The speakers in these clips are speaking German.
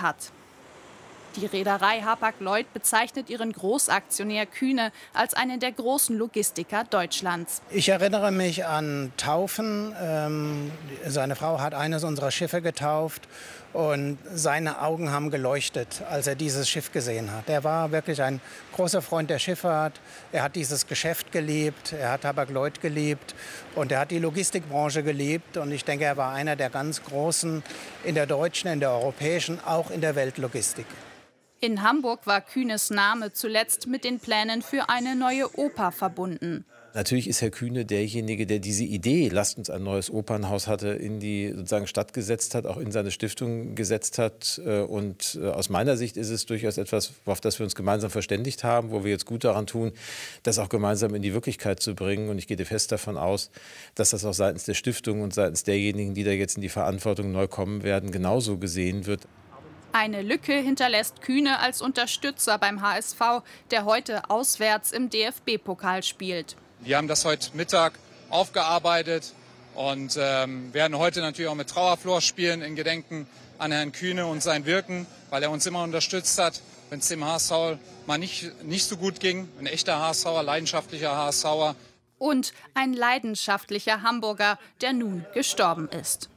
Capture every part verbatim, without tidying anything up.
hat. Die Reederei Hapag-Lloyd bezeichnet ihren Großaktionär Kühne als einen der großen Logistiker Deutschlands. Ich erinnere mich an Taufen. Ähm, seine Frau hat eines unserer Schiffe getauft und seine Augen haben geleuchtet, als er dieses Schiff gesehen hat. Er war wirklich ein großer Freund der Schifffahrt. Er hat dieses Geschäft geliebt, er hat Hapag-Lloyd geliebt und er hat die Logistikbranche geliebt. Und ich denke, er war einer der ganz Großen in der deutschen, in der europäischen, auch in der Weltlogistik. In Hamburg war Kühnes Name zuletzt mit den Plänen für eine neue Oper verbunden. Natürlich ist Herr Kühne derjenige, der diese Idee, lasst uns ein neues Opernhaus hatte, in die sozusagen Stadt gesetzt hat, auch in seine Stiftung gesetzt hat. Und aus meiner Sicht ist es durchaus etwas, auf das wir uns gemeinsam verständigt haben, wo wir jetzt gut daran tun, das auch gemeinsam in die Wirklichkeit zu bringen. Und ich gehe fest davon aus, dass das auch seitens der Stiftung und seitens derjenigen, die da jetzt in die Verantwortung neu kommen werden, genauso gesehen wird. Eine Lücke hinterlässt Kühne als Unterstützer beim H S V, der heute auswärts im D F B-Pokal spielt. Wir haben das heute Mittag aufgearbeitet und ähm, werden heute natürlich auch mit Trauerflor spielen in Gedenken an Herrn Kühne und sein Wirken, weil er uns immer unterstützt hat, wenn es dem HSV mal nicht, nicht so gut ging. Ein echter HSVer, leidenschaftlicher HSVer. Und ein leidenschaftlicher Hamburger, der nun gestorben ist.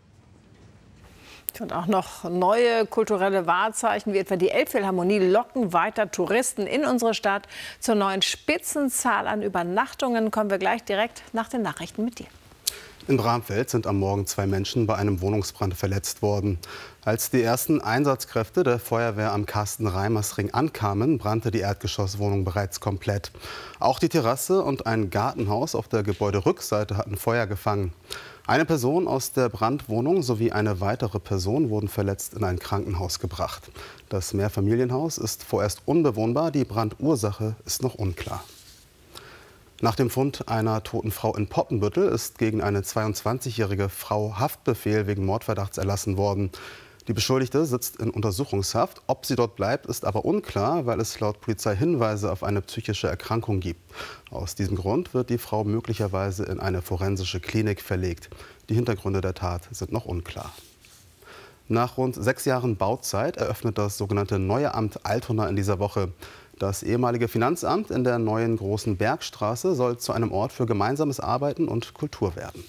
Und auch noch neue kulturelle Wahrzeichen wie etwa die Elbphilharmonie locken weiter Touristen in unsere Stadt. Zur neuen Spitzenzahl an Übernachtungen kommen wir gleich direkt nach den Nachrichten mit dir. In Bramfeld sind am Morgen zwei Menschen bei einem Wohnungsbrand verletzt worden. Als die ersten Einsatzkräfte der Feuerwehr am Carsten-Reimers-Ring ankamen, brannte die Erdgeschosswohnung bereits komplett. Auch die Terrasse und ein Gartenhaus auf der Gebäuderückseite hatten Feuer gefangen. Eine Person aus der Brandwohnung sowie eine weitere Person wurden verletzt in ein Krankenhaus gebracht. Das Mehrfamilienhaus ist vorerst unbewohnbar, die Brandursache ist noch unklar. Nach dem Fund einer toten Frau in Poppenbüttel ist gegen eine zweiundzwanzigjährige Frau Haftbefehl wegen Mordverdachts erlassen worden. Die Beschuldigte sitzt in Untersuchungshaft. Ob sie dort bleibt, ist aber unklar, weil es laut Polizei Hinweise auf eine psychische Erkrankung gibt. Aus diesem Grund wird die Frau möglicherweise in eine forensische Klinik verlegt. Die Hintergründe der Tat sind noch unklar. Nach rund sechs Jahren Bauzeit eröffnet das sogenannte neue Amt Altona in dieser Woche. Das ehemalige Finanzamt in der neuen Großen Bergstraße soll zu einem Ort für gemeinsames Arbeiten und Kultur werden.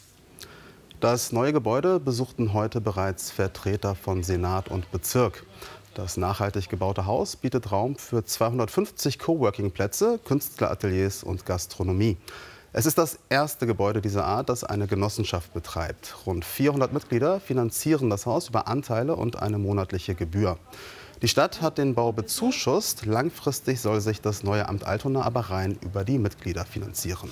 Das neue Gebäude besuchten heute bereits Vertreter von Senat und Bezirk. Das nachhaltig gebaute Haus bietet Raum für zweihundertfünfzig Coworking-Plätze, Künstlerateliers und Gastronomie. Es ist das erste Gebäude dieser Art, das eine Genossenschaft betreibt. Rund vierhundert Mitglieder finanzieren das Haus über Anteile und eine monatliche Gebühr. Die Stadt hat den Bau bezuschusst. Langfristig soll sich das neue Amt Altona aber rein über die Mitglieder finanzieren.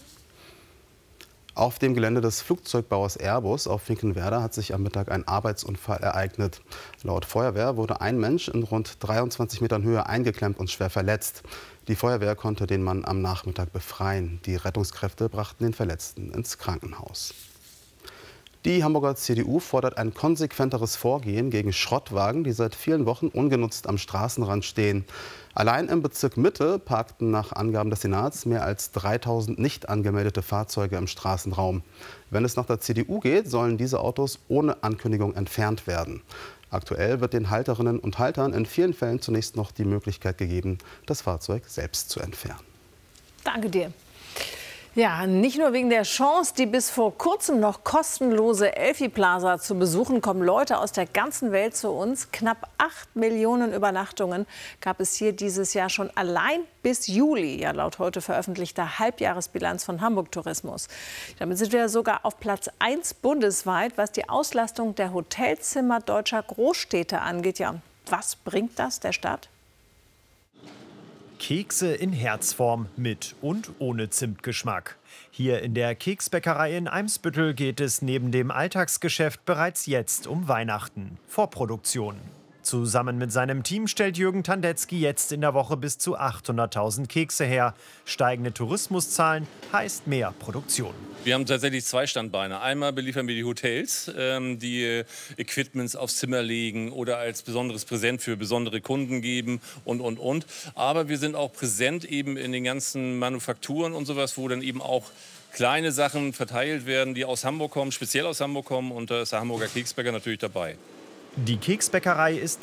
Auf dem Gelände des Flugzeugbauers Airbus auf Finkenwerder hat sich am Mittag ein Arbeitsunfall ereignet. Laut Feuerwehr wurde ein Mensch in rund dreiundzwanzig Metern Höhe eingeklemmt und schwer verletzt. Die Feuerwehr konnte den Mann am Nachmittag befreien. Die Rettungskräfte brachten den Verletzten ins Krankenhaus. Die Hamburger C D U fordert ein konsequenteres Vorgehen gegen Schrottwagen, die seit vielen Wochen ungenutzt am Straßenrand stehen. Allein im Bezirk Mitte parkten nach Angaben des Senats mehr als dreitausend nicht angemeldete Fahrzeuge im Straßenraum. Wenn es nach der C D U geht, sollen diese Autos ohne Ankündigung entfernt werden. Aktuell wird den Halterinnen und Haltern in vielen Fällen zunächst noch die Möglichkeit gegeben, das Fahrzeug selbst zu entfernen. Danke dir. Ja, nicht nur wegen der Chance, die bis vor kurzem noch kostenlose Elfi Plaza zu besuchen, kommen Leute aus der ganzen Welt zu uns. Knapp acht Millionen Übernachtungen gab es hier dieses Jahr schon allein bis Juli, ja laut heute veröffentlichter Halbjahresbilanz von Hamburg Tourismus. Damit sind wir sogar auf Platz eins bundesweit, was die Auslastung der Hotelzimmer deutscher Großstädte angeht. Ja, was bringt das der Stadt? Kekse in Herzform mit und ohne Zimtgeschmack. Hier in der Keksbäckerei in Eimsbüttel geht es neben dem Alltagsgeschäft bereits jetzt um Weihnachten. Vorproduktion. Zusammen mit seinem Team stellt Jürgen Tandetzky jetzt in der Woche bis zu achthunderttausend Kekse her. Steigende Tourismuszahlen heißt mehr Produktion. Wir haben tatsächlich zwei Standbeine. Einmal beliefern wir die Hotels, ähm, die äh, Equipments aufs Zimmer legen oder als besonderes Präsent für besondere Kunden geben und, und, und. Aber wir sind auch präsent eben in den ganzen Manufakturen und sowas, wo dann eben auch kleine Sachen verteilt werden, die aus Hamburg kommen, speziell aus Hamburg kommen. Und da ist der Hamburger Keksbäcker natürlich dabei. Die Keksbäckerei ist